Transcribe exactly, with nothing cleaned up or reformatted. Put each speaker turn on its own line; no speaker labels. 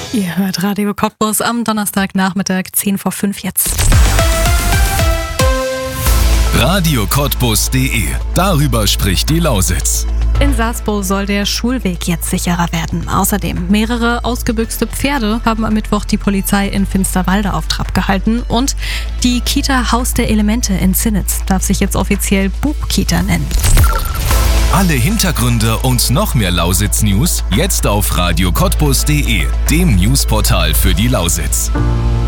Ihr hört Radio Cottbus am Donnerstagnachmittag, zehn vor fünf jetzt.
Radio Cottbus punkt de. Darüber spricht die Lausitz.
In Sasbo soll der Schulweg jetzt sicherer werden. Außerdem mehrere ausgebüxte Pferde haben am Mittwoch die Polizei in Finsterwalde auf Trab gehalten. Und die Kita Haus der Elemente in Zinnitz darf sich jetzt offiziell Bub-Kita nennen.
Alle Hintergründe und noch mehr Lausitz-News jetzt auf Radio Cottbus punkt de, dem Newsportal für die Lausitz.